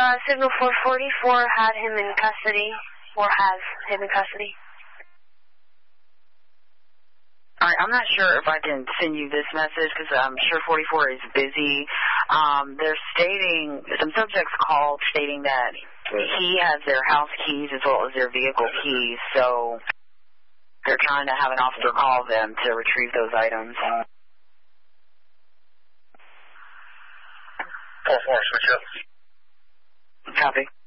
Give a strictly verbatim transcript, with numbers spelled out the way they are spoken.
Uh, Signal four forty-four had him in custody, or has him in custody. All right, I'm not sure if I can send you this message because I'm sure forty-four is busy. Um, they're stating, some subjects called stating that he has their house keys as well as their vehicle keys, so they're trying to have an officer call them to retrieve those items. four four, switch up. Copy.